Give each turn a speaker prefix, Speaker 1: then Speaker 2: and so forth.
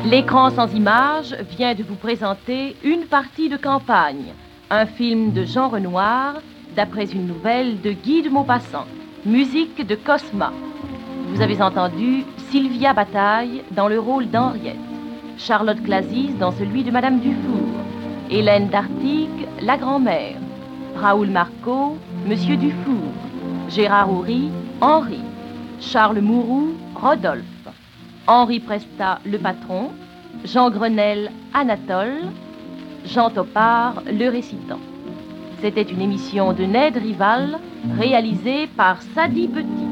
Speaker 1: L'écran sans images vient de vous présenter Une partie de campagne, un film de Jean Renoir d'après une nouvelle de Guy de Maupassant, musique de Cosma. Vous avez entendu Sylvia Bataille dans le rôle d'Henriette, Charlotte Clazis dans celui de Madame Dufour, Hélène Dartigue, la grand-mère, Raoul Marceau, Monsieur Dufour, Gérard Houry, Henri, Charles Mouroux, Rodolphe, Henri Prestat, le patron, Jean Grenelle, Anatole, Jean Topard, le récitant. C'était une émission de Ned Rival, réalisée par Sadi Petit.